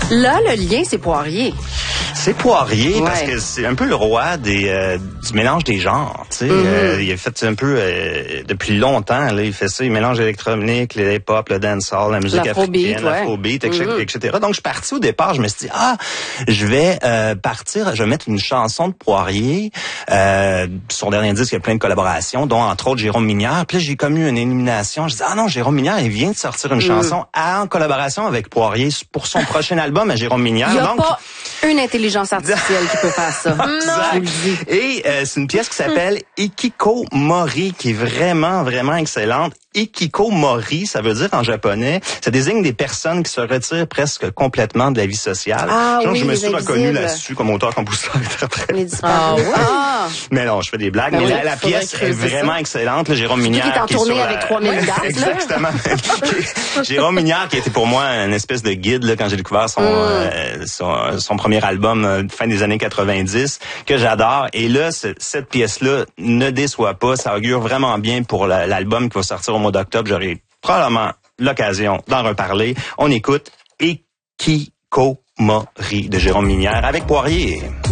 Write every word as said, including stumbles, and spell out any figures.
Là, le lien, c'est Poirier. C'est Poirier ouais. parce que c'est un peu le roi des euh, du mélange des genres. Tu sais, mm-hmm. euh, il a fait un peu euh, depuis longtemps. Là, il fait ça, il mélange l'électronique, le hip-hop, le dancehall, la musique africaine, l'afrobeat, ouais. mm-hmm. et cetera. Donc, je suis parti au départ. Je me suis dit, ah, je vais euh, partir, je vais mettre une chanson de Poirier. Euh, son dernier disque, il y a plein de collaborations, dont entre autres Jérôme Minière. Puis là, j'ai comme eu une élimination. Je dis, ah non, Jérôme Minière, il vient de sortir une mm. chanson en collaboration avec Poirier pour son prochain album à Jérôme Minière. Il y a Donc, pas une intelligence artificielle qui peut faire ça. Exact. Et euh, c'est une pièce qui s'appelle Ikikomori, qui est vraiment, vraiment excellente. Ikikomori, ça veut dire en japonais, ça désigne des personnes qui se retirent presque complètement de la vie sociale. Ah, Genre, oui, je me suis invisibles. reconnu là-dessus comme auteur, compositeur, interprète. Les ah, ouais. ah. Mais non, je fais des blagues. Ben mais oui, la, la pièce est vraiment ça. excellente. Là, Jérôme Minière qui est en qui tournée est avec trois mille dates. Exactement. Jérôme Minière qui était pour moi une espèce de guide là, quand j'ai découvert son, mm. euh, son, son premier album euh, fin des années quatre-vingt-dix, que j'adore. Et là, c- cette pièce-là ne déçoit pas. Ça augure vraiment bien pour la, l'album qui va sortir au mois d'octobre. J'aurai probablement l'occasion d'en reparler. On écoute Ikikomori de Jérôme Minière avec Poirier.